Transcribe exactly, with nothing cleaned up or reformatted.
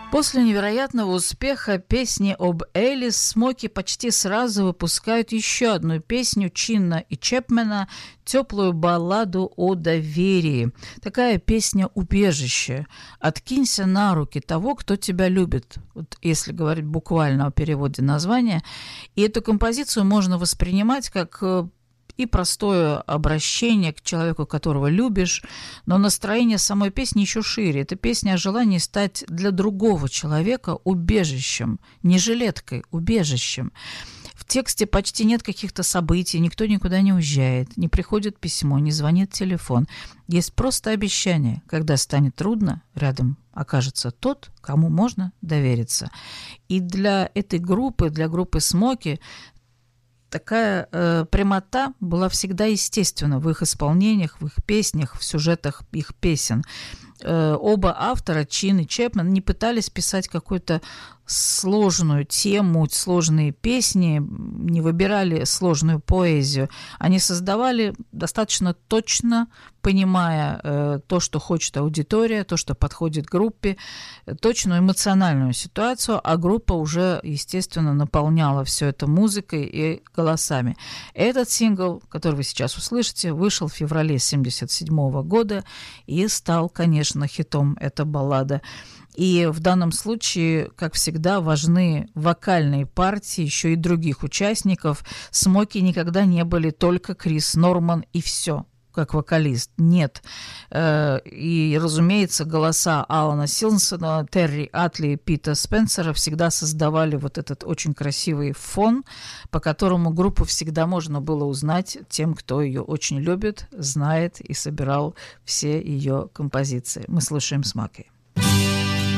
После невероятного успеха песни об Элис, Смоки почти сразу выпускают еще одну песню Чинна и Чепмена, теплую балладу о доверии. Такая песня «Убежище». «Откинься на руки того, кто тебя любит», вот если говорить буквально о переводе названия. И эту композицию можно воспринимать как и простое обращение к человеку, которого любишь, но настроение самой песни еще шире. Это песня о желании стать для другого человека убежищем, не жилеткой, убежищем. В тексте почти нет каких-то событий, никто никуда не уезжает, не приходит письмо, не звонит телефон. Есть просто обещание, когда станет трудно, рядом окажется тот, кому можно довериться. И для этой группы, для группы «Смоки», такая э, прямота была всегда естественна в их исполнениях, в их песнях, в сюжетах их песен. Э, оба автора, Чин и Чепмен, не пытались писать какую-то сложную тему, сложные песни, не выбирали сложную поэзию. Они создавали достаточно точно, понимая э, то, что хочет аудитория, то, что подходит группе, точную эмоциональную ситуацию, а группа уже, естественно, наполняла все это музыкой и голосами. Этот сингл, который вы сейчас услышите, вышел в феврале семьдесят седьмого года и стал, конечно, хитом. Эта баллада. И в данном случае, как всегда, важны вокальные партии еще и других участников. Смоки никогда не были только Крис Норман и все, как вокалист. Нет. И, разумеется, голоса Алана Силсона, Терри Атли и Пита Спенсера всегда создавали вот этот очень красивый фон, по которому группу всегда можно было узнать тем, кто ее очень любит, знает и собирал все ее композиции. Мы слушаем Смоки.